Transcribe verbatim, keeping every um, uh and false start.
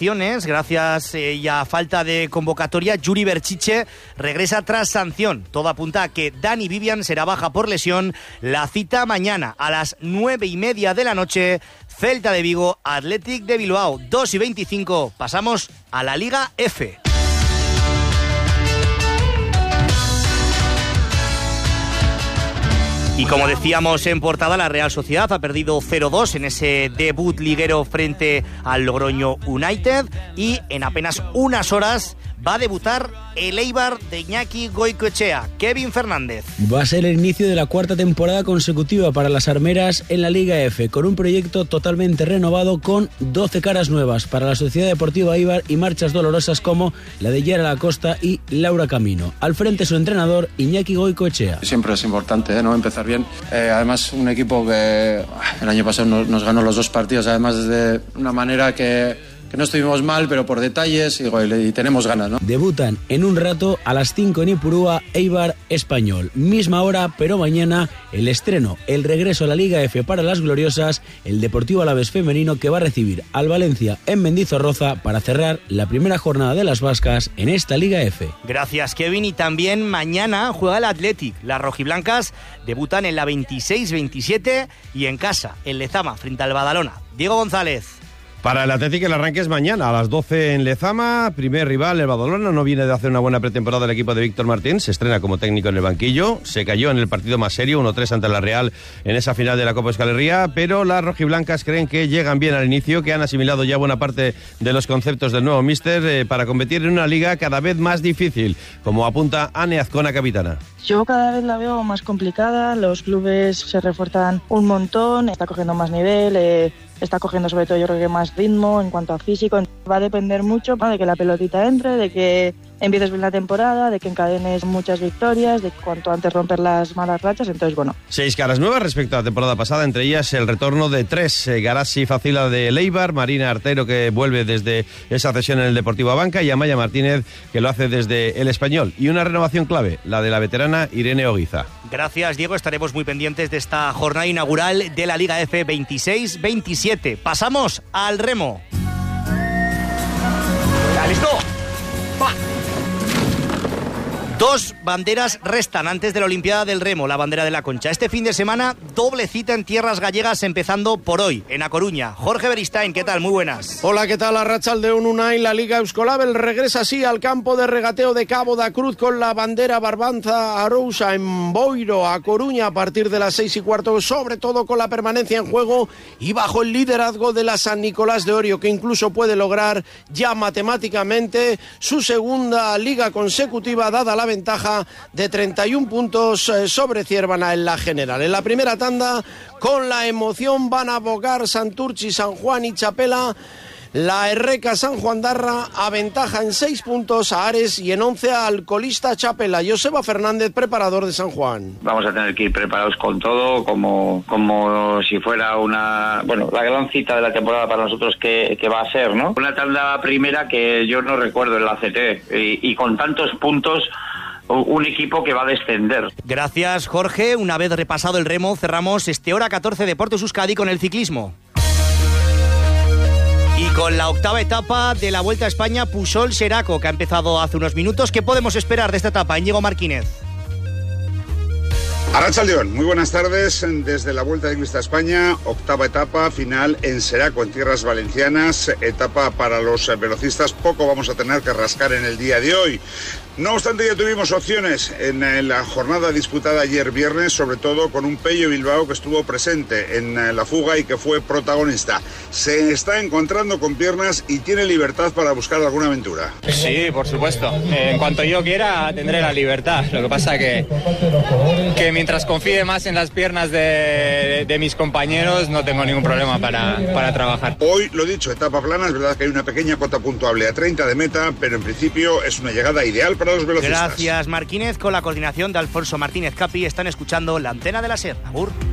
vacaciones, gracias eh, y a falta de convocatoria, Yuri Berchiche regresa tras sanción. Todo apunta a que Dani Vivian será baja por lesión. La cita mañana a las nueve y media de la noche, Celta de Vigo, Athletic de Bilbao, dos y veinticinco. Pasamos a la Liga F. Y como decíamos en portada, la Real Sociedad ha perdido cero dos en ese debut liguero frente al Logroño United, y en apenas unas horas va a debutar el Eibar de Iñaki Goicoechea. Kevin Fernández. Va a ser el inicio de la cuarta temporada consecutiva para las armeras en la Liga F, con un proyecto totalmente renovado con doce caras nuevas para la Sociedad Deportiva Eibar y marchas dolorosas como la de Yara Lacosta y Laura Camino. Al frente su entrenador, Iñaki Goicoechea. Siempre es importante, ¿eh? ¿no? Empezar bien. Eh, además, un equipo que el año pasado nos, nos ganó los dos partidos, además de una manera que... que no estuvimos mal, pero por detalles y, y tenemos ganas, ¿no? Debutan en un rato a las cinco en Ipurúa, Eibar Español. Misma hora, pero mañana el estreno, el regreso a la Liga F para las gloriosas, el Deportivo Alavés femenino, que va a recibir al Valencia en Mendizorroza para cerrar la primera jornada de las vascas en esta Liga F. Gracias, Kevin. Y también mañana juega el Athletic. Las rojiblancas debutan en la veintiséis veintisiete y en casa, en Lezama, frente al Badalona. Diego González. Para el Atlético el arranque es mañana a las doce en Lezama, primer rival el Badalona. No viene de hacer una buena pretemporada el equipo de Víctor Martín, se estrena como técnico en el banquillo, se cayó en el partido más serio, uno tres ante la Real en esa final de la Copa Euskal Herria, pero las rojiblancas creen que llegan bien al inicio, que han asimilado ya buena parte de los conceptos del nuevo míster eh, para competir en una liga cada vez más difícil, como apunta Ane Azcona, capitana. Yo cada vez la veo más complicada, los clubes se refuerzan un montón, está cogiendo más nivel, eh, está cogiendo sobre todo yo creo que más ritmo en cuanto a físico. Va a depender mucho, ¿no?, de que la pelotita entre, de que empieces bien la temporada, de que encadenes muchas victorias, de cuanto antes romper las malas rachas. Entonces, bueno. Seis caras nuevas respecto a la temporada pasada, entre ellas el retorno de tres. Eh, Garasi Facila de Eibar, Marina Artero, que vuelve desde esa cesión en el Deportivo Abanca, y Amaya Martínez, que lo hace desde el Español. Y una renovación clave, la de la veterana Irene Oguiza. Gracias, Diego. Estaremos muy pendientes de esta jornada inaugural de la Liga F veintiséis veintisiete. Pasamos al remo. ¿Está listo? ¡Va! Dos banderas restan antes de la Olimpiada del Remo, la bandera de la Concha. Este fin de semana, doble cita en tierras gallegas, empezando por hoy, en A Coruña. Jorge Beristain, ¿qué tal? Muy buenas. Hola, ¿qué tal? Arratsaldeon Unai. La Liga Euskolabel regresa así al campo de regateo de Cabo da Cruz con la bandera Barbanza Arousa en Boiro, A Coruña, a partir de las seis y cuarto, sobre todo con la permanencia en juego y bajo el liderazgo de la San Nicolás de Orio, que incluso puede lograr ya matemáticamente su segunda liga consecutiva, dada la ventaja de treinta y un puntos sobre Ciervana en la general. En la primera tanda, con la emoción, van a abogar Santurchi, San Juan y Chapela. La Erreca San Juan Darra aventaja en seis puntos a Ares y en once al colista Chapela. Joseba Fernández, preparador de San Juan. Vamos a tener que ir preparados con todo, como, como si fuera una, bueno, la gran cita de la temporada para nosotros que, que va a ser, ¿no? Una tanda primera que yo no recuerdo en la C T, y, y con tantos puntos, un equipo que va a descender. Gracias, Jorge. Una vez repasado el remo, cerramos este Hora catorce Deportes Euskadi con el ciclismo. Y con la octava etapa de la Vuelta a España, Pujol-Seraco, que ha empezado hace unos minutos. ¿Qué podemos esperar de esta etapa, Íñigo Martínez? Arratsaldeon, muy buenas tardes desde la Vuelta Ciclista a España, octava etapa final en Seraco, en tierras valencianas, etapa para los velocistas. Poco vamos a tener que rascar en el día de hoy. No obstante, ya tuvimos opciones en, en la jornada disputada ayer viernes, sobre todo con un Pello Bilbao que estuvo presente en la fuga y que fue protagonista. Se está encontrando con piernas y tiene libertad para buscar alguna aventura. Sí, por supuesto. En cuanto yo quiera, tendré la libertad. Lo que pasa que, que mientras confíe más en las piernas de, de mis compañeros, no tengo ningún problema para, para trabajar. Hoy, lo dicho, etapa plana, es verdad que hay una pequeña cota puntuable a treinta de meta, pero en principio es una llegada ideal para los velocistas. Gracias, Martínez. Con la coordinación de Alfonso Martínez Capi, están escuchando la antena de la SER. Agur.